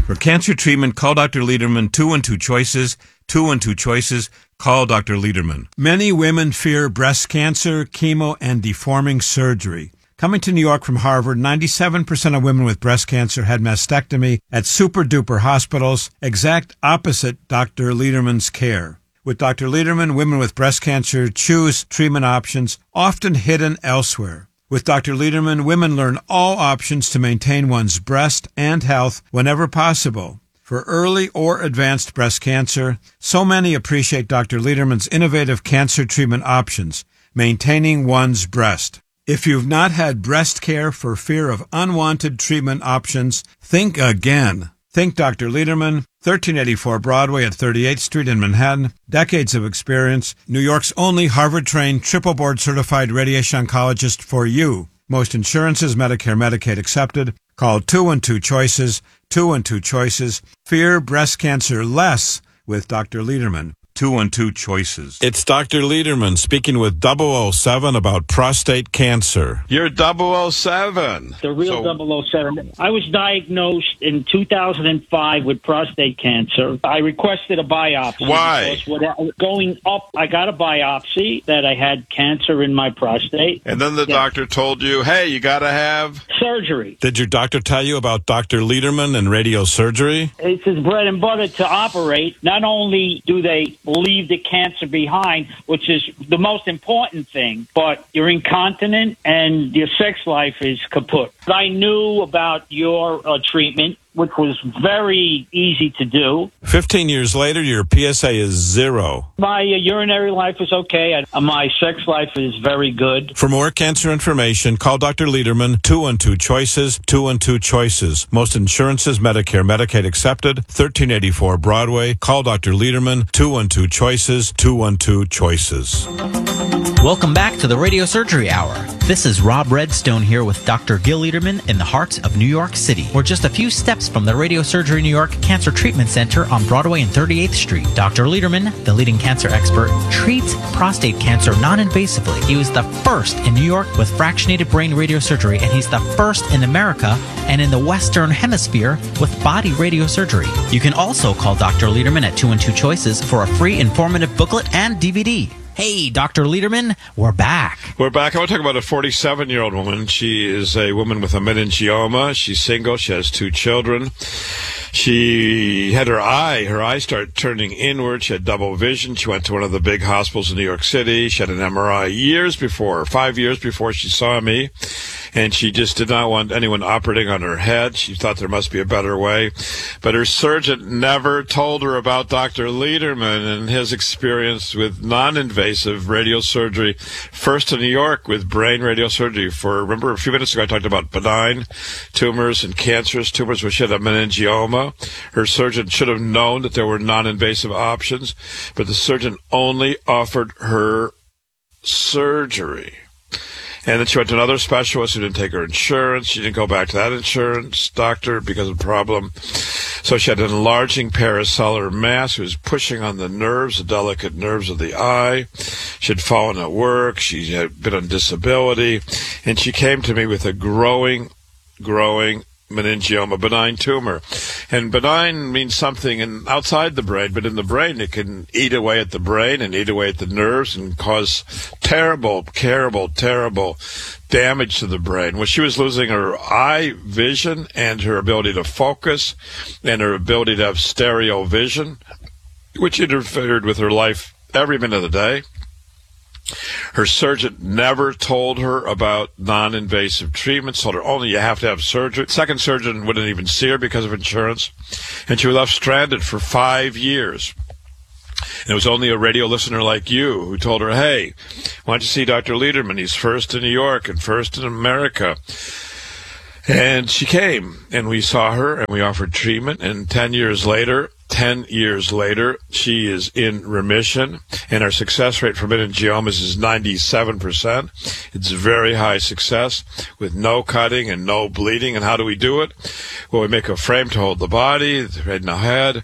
For cancer treatment, call Dr. Lederman, 212 Choices, 212 Choices. Call Dr. Lederman. Many women fear breast cancer, chemo, and deforming surgery. Coming to New York from Harvard, 97% of women with breast cancer had mastectomy at super-duper hospitals, exact opposite Dr. Lederman's care. With Dr. Lederman, women with breast cancer choose treatment options often hidden elsewhere. With Dr. Lederman, women learn all options to maintain one's breast and health whenever possible. For early or advanced breast cancer, so many appreciate Dr. Lederman's innovative cancer treatment options, maintaining one's breast. If you've not had breast care for fear of unwanted treatment options, think again. Think Dr. Lederman, 1384 Broadway at 38th Street in Manhattan. Decades of experience. New York's only Harvard-trained, triple board-certified radiation oncologist for you. Most insurances, Medicare, Medicaid accepted. Call 212 Choices, 212 Choices. Fear breast cancer less with Dr. Lederman. 212 Choices. It's Dr. Lederman speaking with 007 about prostate cancer. You're 007. The real 007. I was diagnosed in 2005 with prostate cancer. I requested a biopsy. Why? Going up, I got a biopsy that I had cancer in my prostate. And then the doctor told you, hey, you got to have surgery. Did your doctor tell you about Dr. Lederman and radiosurgery? It's his bread and butter to operate. Not only do they leave the cancer behind, which is the most important thing, but you're incontinent and your sex life is kaput. I knew about your treatment, which was very easy to do. 15 years later, your PSA is 0. My urinary life is okay. My sex life is very good. For more cancer information, call Dr. Lederman, 212 Choices, 212 Choices. Most insurances, Medicare, Medicaid accepted, 1384 Broadway. Call Dr. Lederman, 212 Choices, 212 Choices. Welcome back to the Radio Surgery Hour. This is Rob Redstone here with Dr. Gil Lederman in the heart of New York City. We're just a few steps from the Radio Surgery New York Cancer Treatment Center on Broadway and 38th Street. Dr. Lederman, the leading cancer expert, treats prostate cancer non-invasively. He was the first in New York with fractionated brain radiosurgery, and he's the first in America and in the Western Hemisphere with body radiosurgery. You can also call Dr. Lederman at 212 Choices for a free informative booklet and DVD. Hey, Dr. Lederman, we're back. We're back. I want to talk about a 47-year-old woman. She is a woman with a meningioma. She's single. She has 2 children. She had her eyes started turning inward. She had double vision. She went to one of the big hospitals in New York City. She had an MRI 5 years before she saw me. And she just did not want anyone operating on her head. She thought there must be a better way. But her surgeon never told her about Dr. Lederman and his experience with non-invasive radiosurgery. First in New York with brain radiosurgery. Remember a few minutes ago I talked about benign tumors and cancerous tumors where she had a meningioma. Her surgeon should have known that there were non-invasive options, but the surgeon only offered her surgery. And then she went to another specialist who didn't take her insurance. She didn't go back to that insurance doctor because of the problem. So she had an enlarging paracellular mass. It was pushing on the nerves, the delicate nerves of the eye. She had fallen at work. She had been on disability. And she came to me with a growing meningioma, benign tumor. And benign means something outside the brain, but in the brain it can eat away at the brain and eat away at the nerves and cause terrible damage to the brain. Well, she was losing her eye vision and her ability to focus and her ability to have stereo vision, which interfered with her life every minute of the day. Her surgeon never told her about non-invasive treatments, told her only you have to have surgery. Second surgeon wouldn't even see her because of insurance. And she was left stranded for 5 years. And it was only a radio listener like you who told her, hey, why don't you see Dr. Lederman? He's first in New York and first in America. And she came, and we saw her, and we offered treatment. And 10 years later, she is in remission, and our success rate for meningiomas is 97%. It's very high success with no cutting and no bleeding. And how do we do it? Well, we make a frame to hold the body, the head and the head,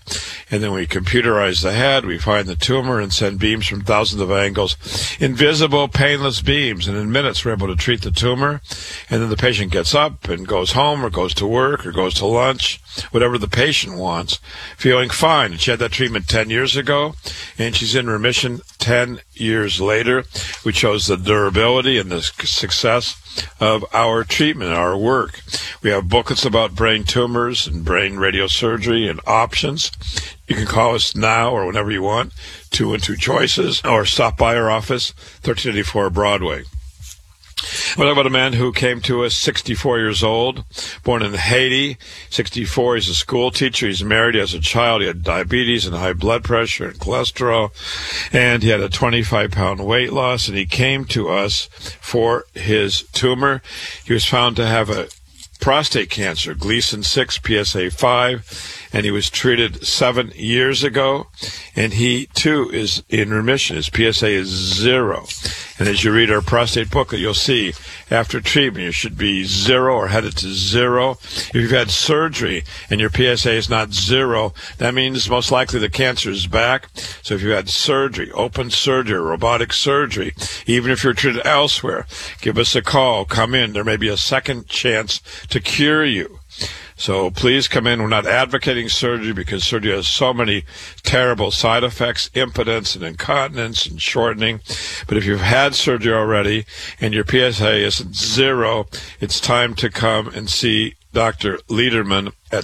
and then we computerize the head, we find the tumor, and send beams from thousands of angles, invisible, painless beams, and in minutes we're able to treat the tumor, and then the patient gets up and goes home or goes to work or goes to lunch, whatever the patient wants, feeling fine. And she had that treatment 10 years ago, and she's in remission 10 years later. We chose the durability and the success of our treatment, our work. We have booklets about brain tumors and brain radiosurgery and options. You can call us now or whenever you want, 2 and 2 choices, or stop by our office, 1384 Broadway. We're talking about a man who came to us 64 years old, born in Haiti. 64, he's a school teacher, he's married, he has a child, he had diabetes and high blood pressure and cholesterol, and he had a 25-pound weight loss, and he came to us for his tumor. He was found to have a prostate cancer, Gleason 6, PSA 5, and he was treated 7 years ago, and he, too, is in remission. His PSA is 0. And as you read our prostate booklet, you'll see after treatment you should be 0 or headed to 0. If you've had surgery and your PSA is not 0, that means most likely the cancer is back. So if you had surgery, open surgery, robotic surgery, even if you're treated elsewhere, give us a call. Come in. There may be a second chance to cure you. So please come in. We're not advocating surgery because surgery has so many terrible side effects, impotence and incontinence and shortening. But if you've had surgery already and your PSA isn't 0, it's time to come and see Dr. Lederman at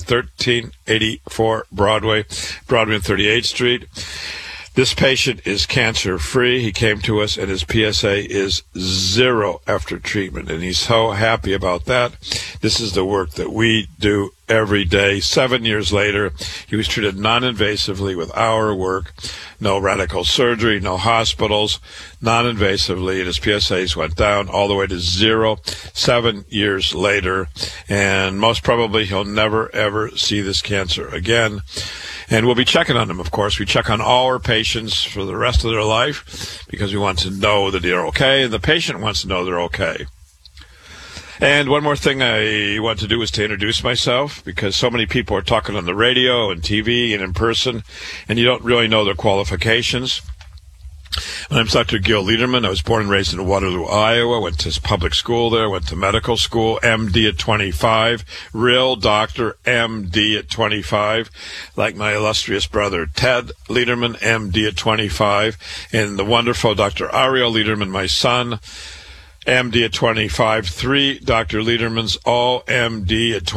1384 Broadway and 38th Street. This patient is cancer-free. He came to us, and his PSA is 0 after treatment, and he's so happy about that. This is the work that we do every day. 7 years later, he was treated non-invasively with our work. No radical surgery, no hospitals, non-invasively, and his PSAs went down all the way to 0 7 years later, and most probably he'll never, ever see this cancer again. And we'll be checking on them, of course. We check on all our patients for the rest of their life because we want to know that they're okay, and the patient wants to know they're okay. And one more thing I want to do is to introduce myself, because so many people are talking on the radio and TV and in person, and you don't really know their qualifications. My name's Dr. Gil Lederman. I was born and raised in Waterloo, Iowa. Went to public school there, went to medical school, MD at 25, real doctor, MD at 25, like my illustrious brother Ted Lederman, MD at 25, and the wonderful Dr. Ariel Lederman, my son, MD at 25, 3 Dr. Ledermans, all MD at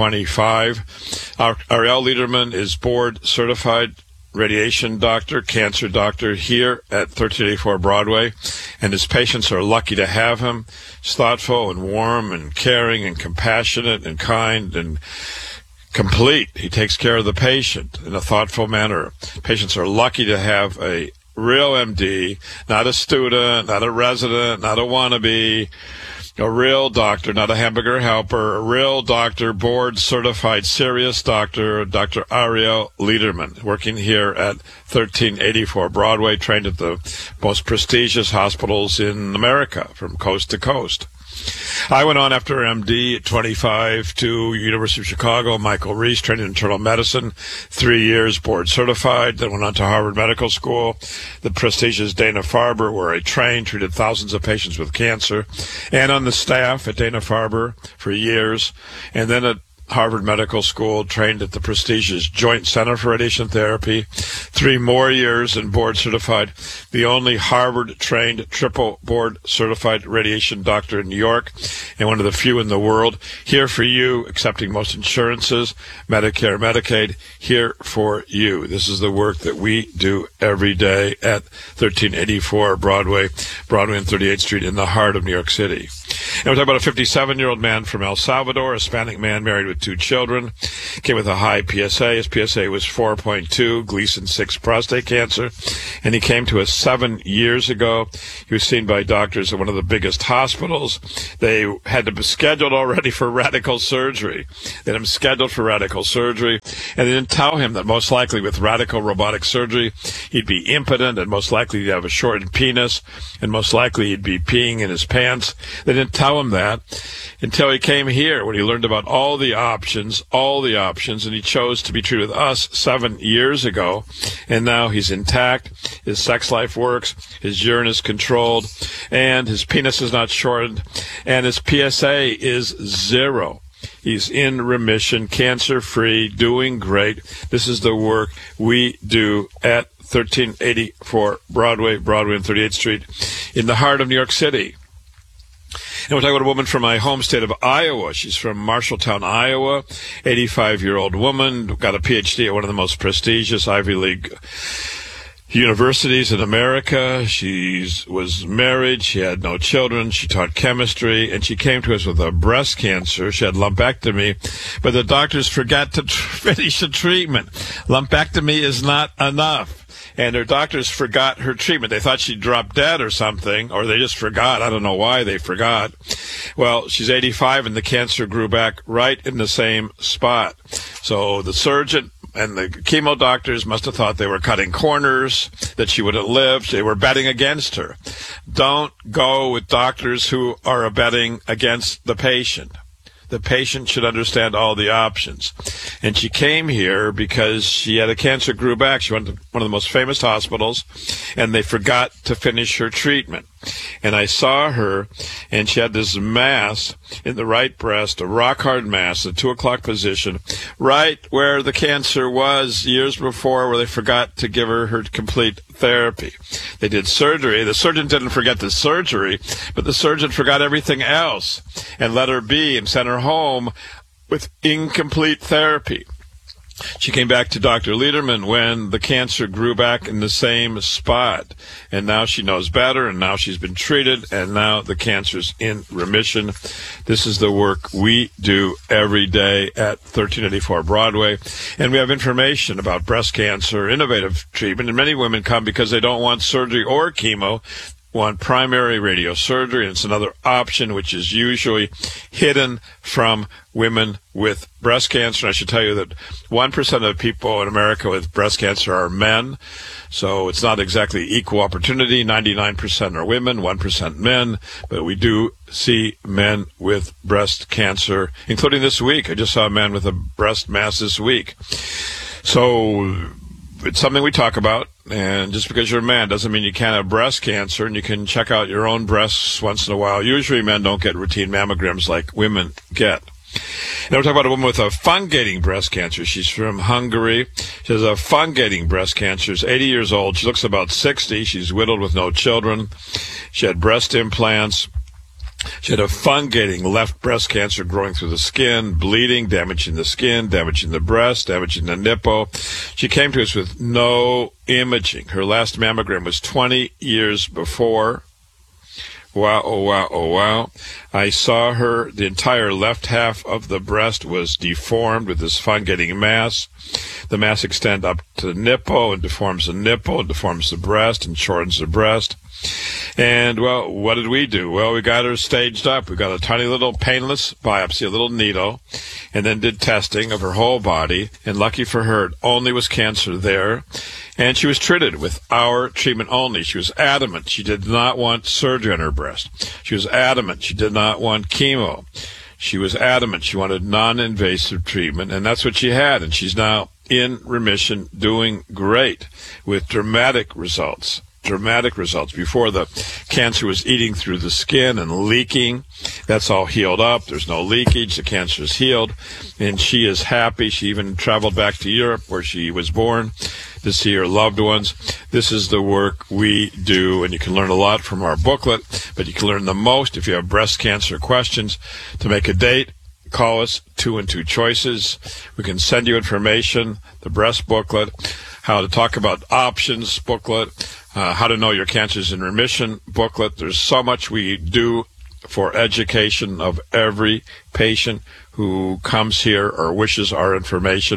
25. Ariel Lederman is board certified radiation doctor, cancer doctor here at 1384 Broadway, and his patients are lucky to have him. He's thoughtful and warm and caring and compassionate and kind and complete. He takes care of the patient in a thoughtful manner. Patients are lucky to have a real MD, not a student, not a resident, not a wannabe, a real doctor, not a hamburger helper, a real doctor, board-certified, serious doctor, Dr. Ariel Lederman, working here at 1384 Broadway, trained at the most prestigious hospitals in America from coast to coast. I went on after MD at 25 to University of Chicago, Michael Reese, trained in internal medicine, 3 years board certified, then went on to Harvard Medical School, the prestigious Dana-Farber, where I trained, treated thousands of patients with cancer, and on the staff at Dana-Farber for years, and then at Harvard Medical School, trained at the prestigious Joint Center for Radiation Therapy, 3 more years and board certified, the only Harvard-trained triple board certified radiation doctor in New York, and one of the few in the world. Here for you, accepting most insurances, Medicare, Medicaid, here for you. This is the work that we do every day at 1384 Broadway and 38th Street in the heart of New York City. And we're talking about a 57-year-old man from El Salvador, a Hispanic man married with 2 children, came with a high PSA. His PSA was 4.2, Gleason 6 prostate cancer, and he came to us 7 years ago. He was seen by doctors at one of the biggest hospitals. They had him scheduled already for radical surgery. They had him scheduled for radical surgery, and they didn't tell him that most likely with radical robotic surgery, he'd be impotent and most likely he'd have a shortened penis, and most likely he'd be peeing in his pants. They didn't tell him that until he came here, when he learned about all the options, and he chose to be treated with us 7 years ago, and now he's intact. His sex life works, his urine is controlled, and his penis is not shortened, and his PSA is 0. He's in remission, cancer-free, doing great. This is the work we do at 1384 Broadway and 38th Street in the heart of New York City. And we're talking about a woman from my home state of Iowa. She's from Marshalltown, Iowa, 85-year-old woman, got a PhD at one of the most prestigious Ivy League universities in America. She was married. She had no children. She taught chemistry, and she came to us with a breast cancer. She had lumpectomy, but the doctors forgot to finish the treatment. Lumpectomy is not enough. And her doctors forgot her treatment. They thought she dropped dead or something, or they just forgot. I don't know why they forgot. Well, she's 85, and the cancer grew back right in the same spot. So the surgeon and the chemo doctors must have thought they were cutting corners, that she wouldn't live. They were betting against her. Don't go with doctors who are betting against the patient. The patient should understand all the options. And she came here because she had a cancer grew back. She went to one of the most famous hospitals, and they forgot to finish her treatment. And I saw her, and she had this mass in the right breast, a rock-hard mass, the 2 o'clock position, right where the cancer was years before, where they forgot to give her complete therapy. They did surgery. The surgeon didn't forget the surgery, but the surgeon forgot everything else and let her be and sent her home with incomplete therapy. She came back to Dr. Lederman when the cancer grew back in the same spot. And now she knows better, and now she's been treated, and now the cancer's in remission. This is the work we do every day at 1384 Broadway. And we have information about breast cancer, innovative treatment. And many women come because they don't want surgery or chemo, want primary radiosurgery, and it's another option which is usually hidden from women with breast cancer. And I should tell you that 1% of people in America with breast cancer are men, so it's not exactly equal opportunity. 99% are women, 1% men, but we do see men with breast cancer, including this week. I just saw a man with a breast mass this week. So it's something we talk about, and just because you're a man doesn't mean you can't have breast cancer, and you can check out your own breasts once in a while. Usually men don't get routine mammograms like women get. Now we're talking about a woman with a fungating breast cancer. She's from Hungary. She has a fungating breast cancer. She's 80 years old. She looks about 60. She's widowed with no children. She had breast implants. She had a fungating left breast cancer growing through the skin, bleeding, damaging the skin, damaging the breast, damaging the nipple. She came to us with no imaging. Her last mammogram was 20 years before. Wow, oh wow, oh wow. I saw her, the entire left half of the breast was deformed with this fungating mass. The mass extends up to the nipple and deforms the nipple and deforms the breast and shortens the breast. And, well, what did we do? Well, we got her staged up. We got a tiny little painless biopsy, a little needle, and then did testing of her whole body. And lucky for her, it only was cancer there. And she was treated with our treatment only. She was adamant she did not want surgery on her breast. She was adamant she did not want chemo. She was adamant she wanted non-invasive treatment, and that's what she had. And she's now in remission, doing great with dramatic results. Before, the cancer was eating through the skin and leaking. That's all healed up. There's no leakage. The cancer is healed, and she is happy. She even traveled back to Europe, where she was born, to see her loved ones. This is the work we do, and you can learn a lot from our booklet, but you can learn the most if you have breast cancer questions. To make a date, call us, 2 and 2 Choices. We can send you information, the breast booklet, how to talk about options booklet, how to know your cancer's in remission booklet. There's so much we do for education of every patient who comes here or wishes our information.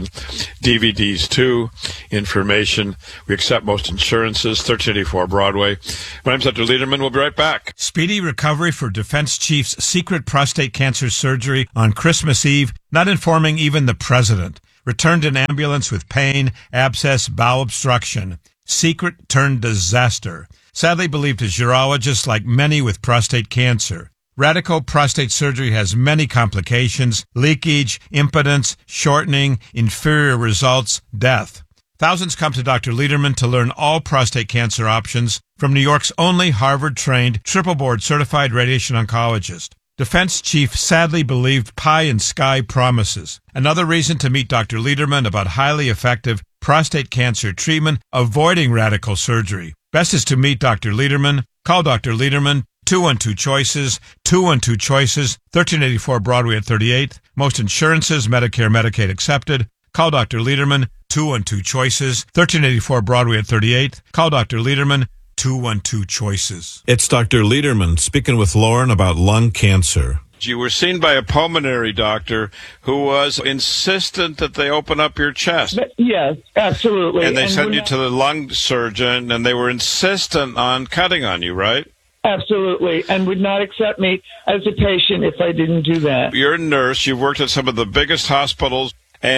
DVDs too, information. We accept most insurances, 1384 Broadway. My name's Dr. Lederman. We'll be right back. Speedy recovery for Defense Chief's secret prostate cancer surgery on Christmas Eve, not informing even the president. Returned in ambulance with pain, abscess, bowel obstruction. Secret turned disaster. Sadly believed as urologist, like many with prostate cancer. Radical prostate surgery has many complications: leakage, impotence, shortening, inferior results, death. Thousands come to Dr. Lederman to learn all prostate cancer options from New York's only Harvard-trained, triple-board certified radiation oncologist. Defense chief sadly believed pie in sky promises. Another reason to meet Dr. Lederman about highly effective prostate cancer treatment, avoiding radical surgery. Best is to meet Dr. Lederman. Call Dr. Lederman, 212-CHOICES, 212-CHOICES, 1384 Broadway at 38th. Most insurances, Medicare, Medicaid accepted. Call Dr. Lederman, 212-CHOICES, 1384 Broadway at 38th. Call Dr. Lederman, 212-CHOICES. It's Dr. Lederman speaking with Lauren about lung cancer. You were seen by a pulmonary doctor who was insistent that they open up your chest. Yes, absolutely. And they sent you to the lung surgeon, and they were insistent on cutting on you, right? Absolutely, and would not accept me as a patient if I didn't do that. You're a nurse. You've worked at some of the biggest hospitals,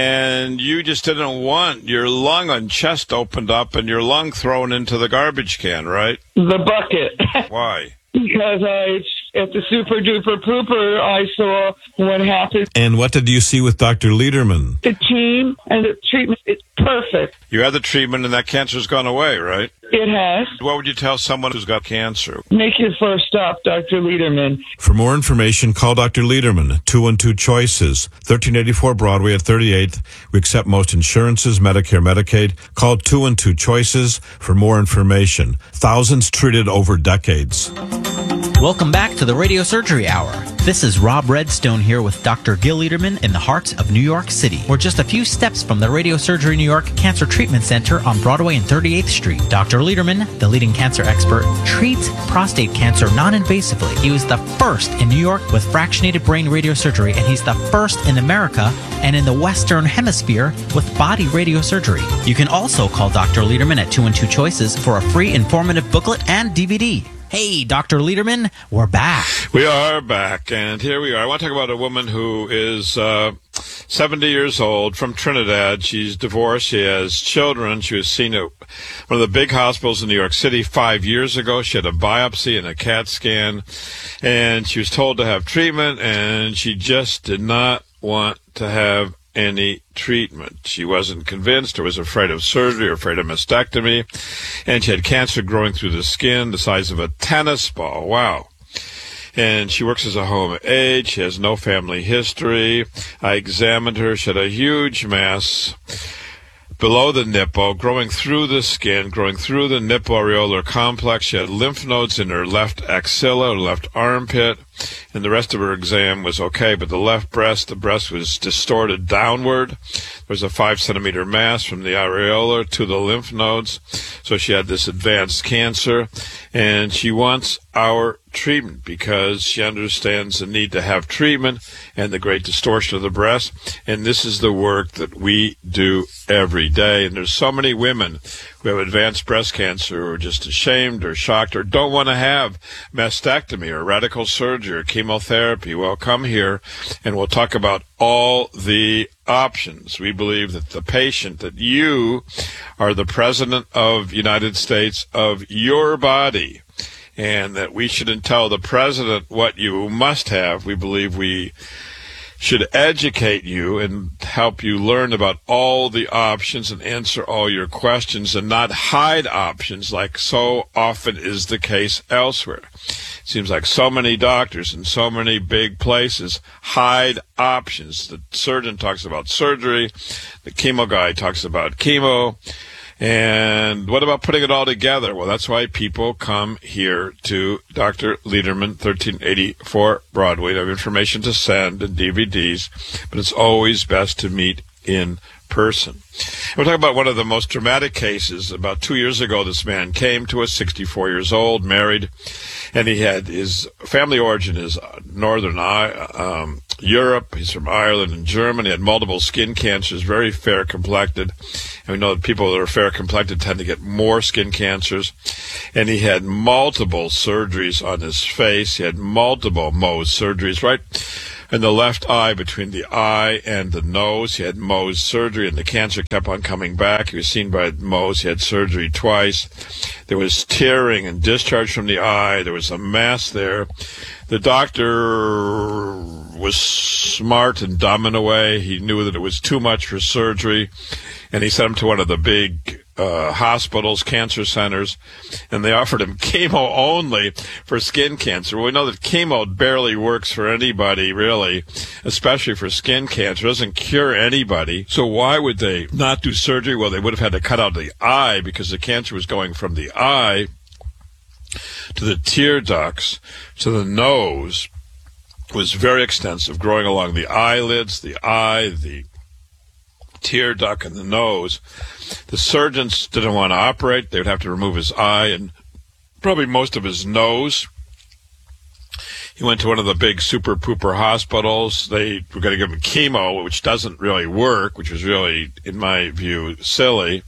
and you just didn't want your lung and chest opened up and your lung thrown into the garbage can, right? The bucket. Why? Because at the Super Duper Pooper, I saw what happened. And what did you see with Dr. Lederman? The team and the treatment is perfect. You had the treatment and that cancer's gone away, right? It has. What would you tell someone who's got cancer? Make your first stop, Dr. Lederman. For more information, call Dr. Lederman, 212-CHOICES, 1384 Broadway at 38th. We accept most insurances, Medicare, Medicaid. Call 212-CHOICES for more information. Thousands treated over decades. Welcome back to the Radio Surgery Hour. This is Rob Redstone here with Dr. Gil Lederman in the heart of New York City. We're just a few steps from the Radio Surgery New York Cancer Treatment Center on Broadway and 38th Street. Dr. Lederman, the leading cancer expert, treats prostate cancer non-invasively. He was the first in New York with fractionated brain radiosurgery, and he's the first in America and in the Western Hemisphere with body radiosurgery. You can also call Dr. Lederman at 212-CHOICES for a free informative booklet and DVD. Hey, Dr. Lederman, we're back. We are back, and here we are. I want to talk about a woman who is 70 years old from Trinidad. She's divorced. She has children. She was seen at one of the big hospitals in New York City 5 years ago. She had a biopsy and a CAT scan, and she was told to have treatment, and she just did not want to have any treatment. She wasn't convinced or was afraid of surgery or afraid of mastectomy, and she had cancer growing through the skin the size of a tennis ball. Wow. And she works as a home aide. She has no family history. I examined her. She had a huge mass below the nipple, growing through the skin, growing through the nipple areolar complex. She had lymph nodes in her left axilla, her left armpit, and the rest of her exam was okay. But the breast was distorted downward. There was a 5-centimeter mass from the areola to the lymph nodes. So she had this advanced cancer, and she wants our treatment because she understands the need to have treatment and the great distortion of the breast. And this is the work that we do every day. And there's so many women who have advanced breast cancer who are just ashamed or shocked or don't want to have mastectomy or radical surgery or chemotherapy. Well, come here and we'll talk about all the options. We believe that the patient, that you are the president of the United States of your body, and that we shouldn't tell the president what you must have. We believe we should educate you and help you learn about all the options and answer all your questions and not hide options like so often is the case elsewhere. It seems like so many doctors in so many big places hide options. The surgeon talks about surgery. The chemo guy talks about chemo. And what about putting it all together? Well, that's why people come here to Dr. Lederman, 1384 Broadway. They have information to send and DVDs, but it's always best to meet in person. We're talking about one of the most dramatic cases. About 2 years ago, this man came to us, 64 years old, married, and he had his family origin is Northern Europe. He's from Ireland and Germany. He had multiple skin cancers, very fair complected. And we know that people that are fair complected tend to get more skin cancers. And he had multiple surgeries on his face. He had multiple Mohs surgeries right in the left eye between the eye and the nose. He had Mohs surgery, and the cancer kept on coming back. He was seen by Mohs. He had surgery twice. There was tearing and discharge from the eye. There was a mass there. The doctor was smart and dumb in a way. He knew that it was too much for surgery, and he sent him to one of the big hospitals, cancer centers, and they offered him chemo only for skin cancer. Well, we know that chemo barely works for anybody, really, especially for skin cancer. It doesn't cure anybody. So why would they not do surgery? Well, they would have had to cut out the eye because the cancer was going from the eye to the tear ducts to the nose. It was very extensive, growing along the eyelids, the eye, the tear duct, and the nose. The surgeons didn't want to operate. They would have to remove his eye and probably most of his nose. He went to one of the big super pooper hospitals. They were going to give him chemo, which doesn't really work, which was really, in my view, silly.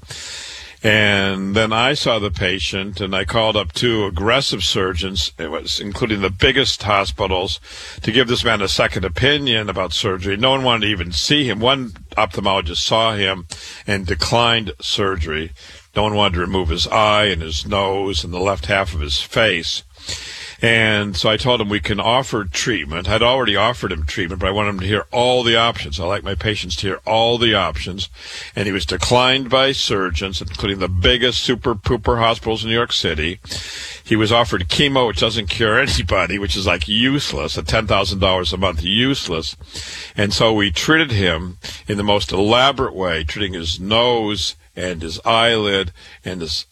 And then I saw the patient, and I called up two aggressive surgeons, including the biggest hospitals, to give this man a second opinion about surgery. No one wanted to even see him. One ophthalmologist saw him and declined surgery. No one wanted to remove his eye and his nose and the left half of his face. And so I told him we can offer treatment. I'd already offered him treatment, but I wanted him to hear all the options. I like my patients to hear all the options. And he was declined by surgeons, including the biggest super pooper hospitals in New York City. He was offered chemo, which doesn't cure anybody, which is like useless, at $10,000 a month, useless. And so we treated him in the most elaborate way, treating his nose and his eyelid and his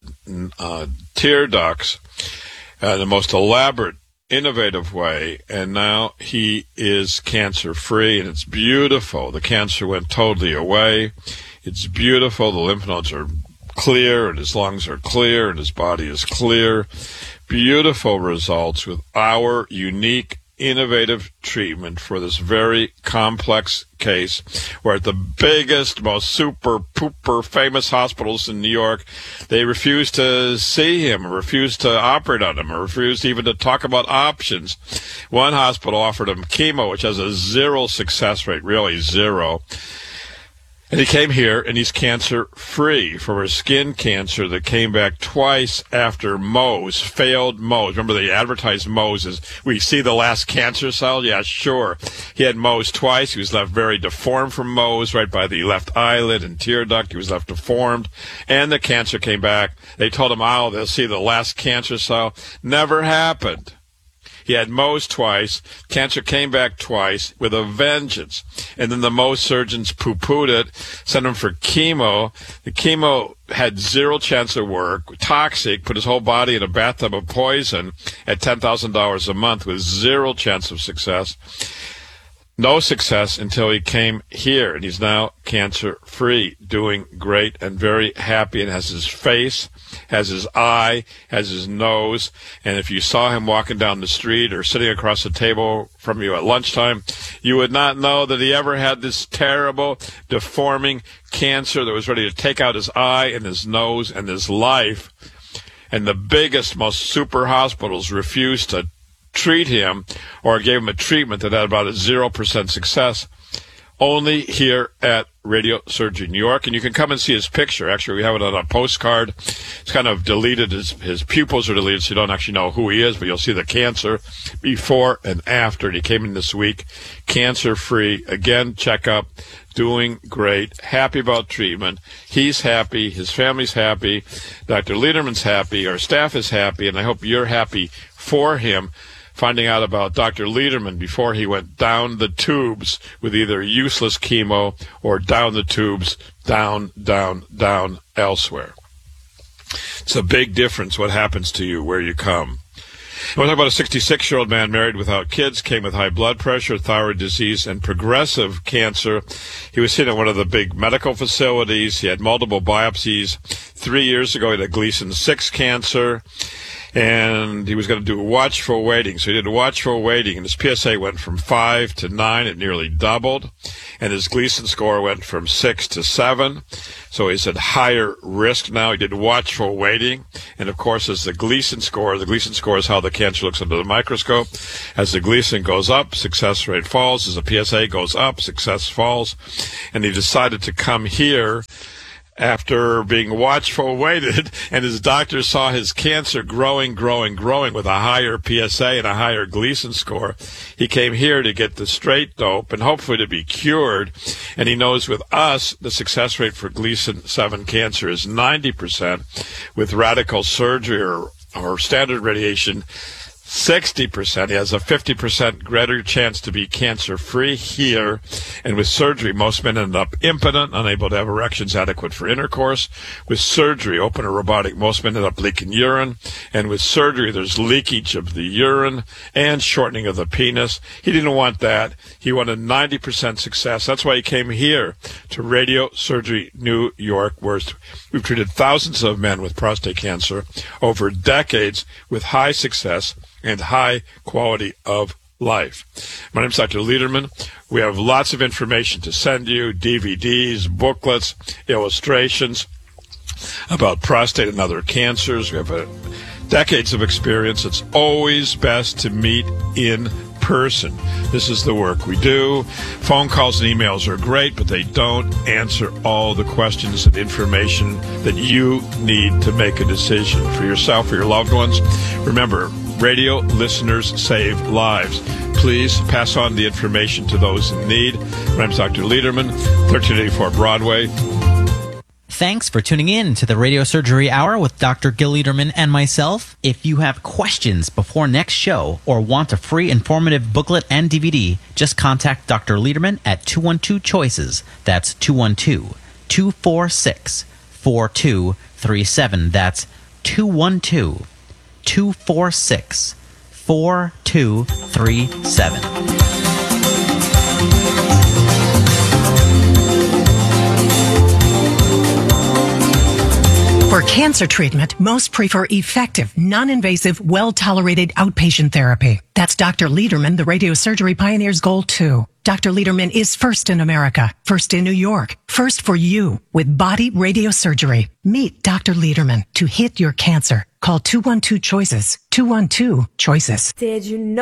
tear ducts. The most elaborate, innovative way, and now he is cancer-free, and it's beautiful. The cancer went totally away. It's beautiful. The lymph nodes are clear, and his lungs are clear, and his body is clear. Beautiful results with our unique, innovative treatment for this very complex case. We're at the biggest, most super pooper famous hospitals in New York. They refused to see him, or refused to operate on him, or refused even to talk about options. One hospital offered him chemo, which has a 0 success rate, really 0. And he came here, and he's cancer-free from a skin cancer that came back twice after Mohs, failed Mohs. Remember, they advertised Mohs as, we see the last cancer cell? Yeah, sure. He had Mohs twice. He was left very deformed from Mohs, right by the left eyelid and tear duct. He was left deformed, and the cancer came back. They told him, oh, they'll see the last cancer cell. Never happened. He had Mohs twice. Cancer came back twice with a vengeance. And then the Mohs surgeons poo-pooed it, sent him for chemo. The chemo had 0 chance of work, toxic, put his whole body in a bathtub of poison at $10,000 a month with 0 chance of success. No success until he came here, and he's now cancer-free, doing great and very happy, and has his face, has his eye, has his nose, and if you saw him walking down the street or sitting across the table from you at lunchtime, you would not know that he ever had this terrible, deforming cancer that was ready to take out his eye and his nose and his life. And the biggest, most super hospitals refused to treat him, or gave him a treatment that had about a 0% success. Only here at Radio Surgery New York, and you can come and see his picture. Actually, we have it on a postcard. It's kind of deleted. His pupils are deleted, so you don't actually know who he is, but you'll see the cancer before and after. And he came in this week, cancer-free. Again, checkup, doing great, happy about treatment. He's happy. His family's happy. Dr. Lederman's happy. Our staff is happy, and I hope you're happy for him, finding out about Dr. Lederman before he went down the tubes with either useless chemo or down the tubes, down elsewhere. It's a big difference what happens to you where you come. We'll talk about a 66-year-old man married without kids, came with high blood pressure, thyroid disease, and progressive cancer. He was seen at one of the big medical facilities. He had multiple biopsies. 3 years ago, he had a Gleason 6 cancer. and he was going to do watchful waiting. So he did watchful waiting, and his PSA went from 5 to 9. It nearly doubled. And his Gleason score went from 6 to 7. So he's at higher risk now. He did watchful waiting. And, of course, as the Gleason score is how the cancer looks under the microscope. As the Gleason goes up, success rate falls. As the PSA goes up, success falls. And he decided to come here after being watchful waited, and his doctor saw his cancer growing with a higher PSA and a higher Gleason score. He came here to get the straight dope and hopefully to be cured. And he knows with us, the success rate for Gleason 7 cancer is 90%, with radical surgery or standard radiation, 60%. He has a 50% greater chance to be cancer-free here. And with surgery, most men end up impotent, unable to have erections adequate for intercourse. With surgery, open or robotic, most men end up leaking urine. And with surgery, there's leakage of the urine and shortening of the penis. He didn't want that. He wanted 90% success. That's why he came here to Radio Surgery New York, where we've treated thousands of men with prostate cancer over decades with high success and high quality of life. My name is Dr. Lederman. We have lots of information to send you, DVDs, booklets, illustrations about prostate and other cancers. We have decades of experience. It's always best to meet in person. This is the work we do. Phone calls and emails are great, but they don't answer all the questions and information that you need to make a decision for yourself or your loved ones. Remember, radio listeners save lives. Please pass on the information to those in need. My name is Dr. Lederman, 1384 Broadway. Thanks for tuning in to the Radio Surgery Hour with Dr. Gil Lederman and myself. If you have questions before next show or want a free informative booklet and DVD, just contact Dr. Lederman at 212-CHOICES. That's 212-246-4237. That's 212-246-4237. For cancer treatment, most prefer effective, non-invasive, well-tolerated outpatient therapy. That's Dr. Lederman, the radiosurgery pioneer's goal, too. Dr. Lederman is first in America, first in New York, first for you with body radiosurgery. Meet Dr. Lederman to hit your cancer. Call 212-CHOICES, 212-CHOICES. Did you know?